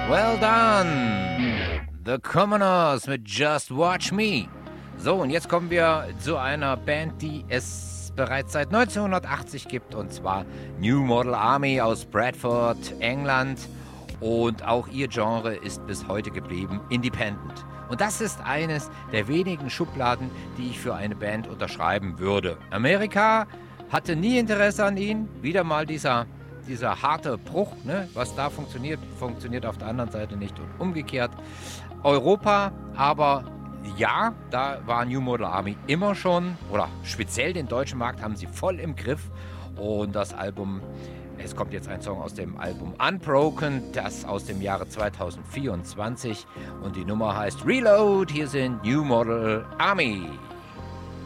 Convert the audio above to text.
Well done! The Commoners mit Just Watch Me. So, und jetzt kommen wir zu einer Band, die es bereits seit 1980 gibt, und zwar New Model Army aus Bradford, England. Und auch ihr Genre ist bis heute geblieben, Independent. Und das ist eines der wenigen Schubladen, die ich für eine Band unterschreiben würde. Amerika hatte nie Interesse an ihnen. Wieder mal dieser harte Bruch, ne? Was da funktioniert, funktioniert auf der anderen Seite nicht und umgekehrt. Europa, aber ja, da war New Model Army immer schon, oder speziell den deutschen Markt haben sie voll im Griff. Und das Album, es kommt jetzt ein Song aus dem Album Unbroken, das aus dem Jahre 2024. Und die Nummer heißt Reload. Hier sind New Model Army.